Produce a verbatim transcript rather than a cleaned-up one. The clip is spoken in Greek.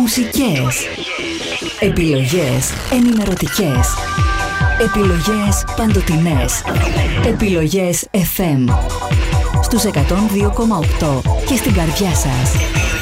μουσικές. Επιλογές ενημερωτικές. Επιλογές παντοτινές. Επιλογές εφ εμ. Στους εκατόν δύο κόμμα οκτώ και στην καρδιά σας.